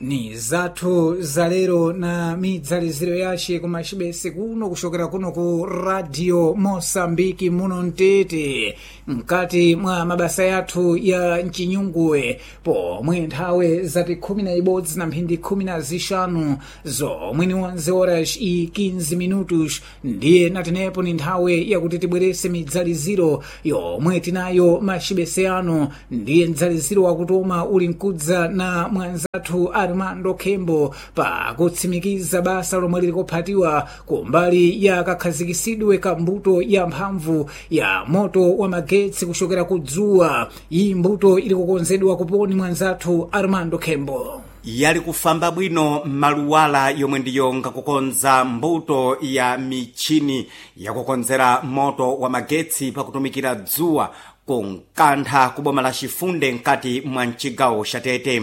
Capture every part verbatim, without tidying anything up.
ni zathu zalero na midzaliziro yace kumachibese kuno kuchokera kuno ku Radio Mosambiki muno mtete mkati mwa mabasa yathu ya mchinyunguwe pomwe nthawe zati khumi na ibodzi na mphindi khumi na zixanu zomwe ni onze horas e quinze minutos ndiye natenepo ni nthawe yakuti tibwerese midzaliziro yomwe tinayo machibese ano ndiye mdzaliziro wakutoma uli mkudza na mwanzathu Armando Kembo pa kutsimikiza basa lomwe lili kuphatiwa kumbali ya kakhazikisidwe ka mbuto ya mphamvu ya moto wa magetsi kuchokera kudzuwa. Iyi mbuto ili kukonzedwa kuponi mwanzathu Armando Kembo. Yali kufamba bwino maluwala yomwe ndiyo ngakukonza mbuto ya michini ya kukonzera moto wa magetsi pakutumikira dzuwa kunkantha kuboma la Chifunde nkati mwa mchigawo cha Tete.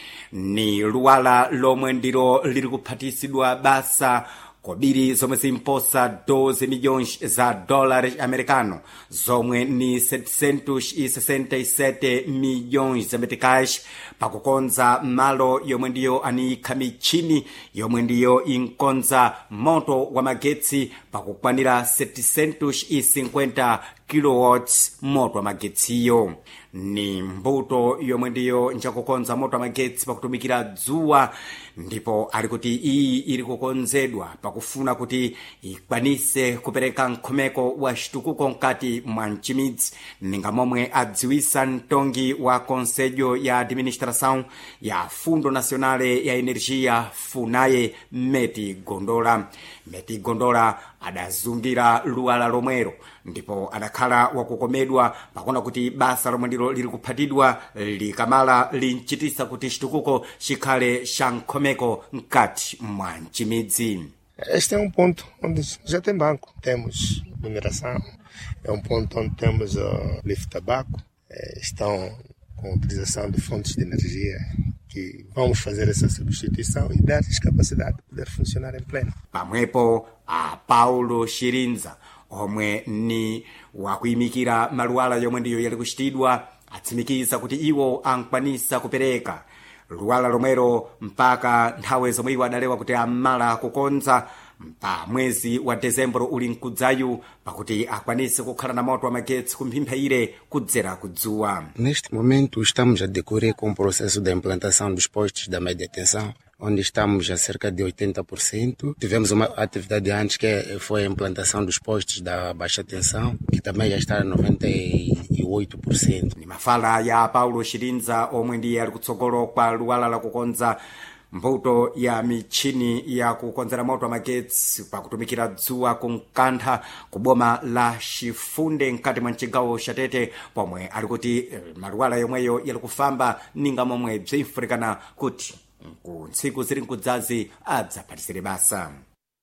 Ni luwala lomwe ndilo lili kuphatisidwa basa kobiri zomwe zimposa doze milhões za dólares americano zomwe ni setecentos e sessenta e sete milhões de meticais pakukonza malo yomwe ndiyo anikha michini yomwe ndiyo inkonza moto wa magetsi pakukwanira setecentos e cinquenta kilowatts moto wa magetsiyo. Ni mbuto yomwe ndiyo njakukonza moto wa magetsi pakutumikira dzuwa ndipo ali kuti iyi ili kukonzedwa pakufuna kuti ikwanise kupereka nkhomeko wa chitukuko nkati mwa mchimidzi ninga momwe adziwisa mtongi wa Conselho ya Administração ya Fundo Nacionale ya Energia Funaye Meti Gondola. Meti Gondola adazungira luwala lomwero ndipo adakhala wakukomedwa pakona kuti basa lomwe ndilo lili kuphatidwa likamala linchitisa kuti chitukuko chikhale cha nkhomeko nkati mwa mchimidzi. Este é um ponto onde já tem banco, temos mineração, é um ponto onde temos uh, livre tabaco, eh, estão com utilização de fontes de energia que vamos fazer essa substituição e dar capacidade de poder funcionar em pleno. Pamwepo a Paulo Shirinza omwe ni wakuyimikira maluwala yomwe ndiyo yali kuchitidwa atsimikiza kuti iwo ankwanisa kupereka luwala lomwero mpaka nthawe zomwe iwo adalewa kuti amala kukonza pa mwezi wa dezembro uli mkudzayu pakuti akwanise kukhala na moto wa magetsi kumphimpha ire kudzera kudzuwa. Neste momento estamos a decorrer com o processo da implantação dos postos da média tensão, onde estamos a cerca de oitenta por cento. Tivemos uma atividade antes que foi a implantação dos postos da baixa tensão, que também já está a noventa e oito por cento. Ni mafala ya Paulo Shirinza omwe ndiye ali kutsogolo kwa luwala la kukonza mbuto ya michini ya kukonzera moto wa magetsi pakutumikira dzuwa kunkantha kuboma la Chifunde nkati mwa mchigawo cha Tete pomwe ali kuti maluwala yomweyo yali kufamba ninga momwe bzimfunikana kuti ku ntsiku zili nkudzazi adzaphatisire basa.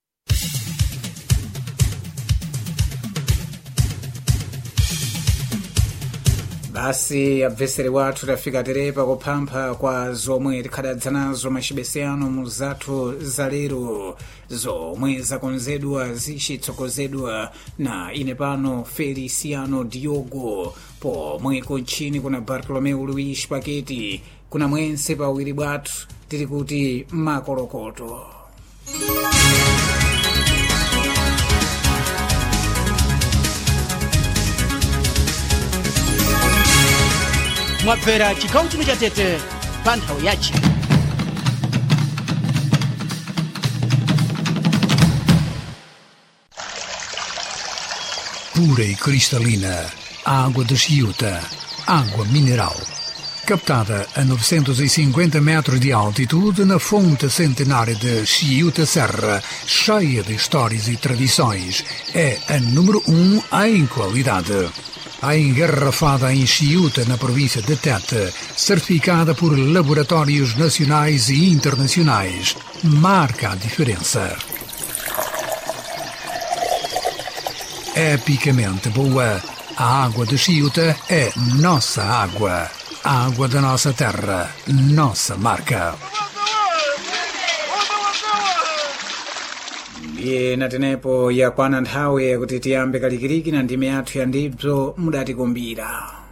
Basi abvesere wathu tafika terepa kuphampha kwa zomwe tikhadadza nazo machibese ano mu zathu zalero zomwe zakonzedwa zichitsokozedwa na ine pano Feliciano Diogo pomwe kuntchini kuna Bartolomeu Luis Paketi kuna mwense pawiri bwathu tiri kuti makolokoto. Mwabvera chikawu chino cha Tete pa nthawi yachi. Pura e cristalina, água de Chiuta, água mineral. Captada a novecentos e cinquenta metros de altitude na fonte centenária de Chiuta Serra, cheia de histórias e tradições, é a número um em qualidade. A engarrafada em Chiuta, na província de Tete, certificada por laboratórios nacionais e internacionais, marca a diferença. Epicamente boa, a água de Chiuta é nossa água. A água da nossa terra, nossa marca. Iye natenepo yakwana nthawi yakuti tiyambe kalikiliki na ndime yathu ya ndibzo mudatikumbira.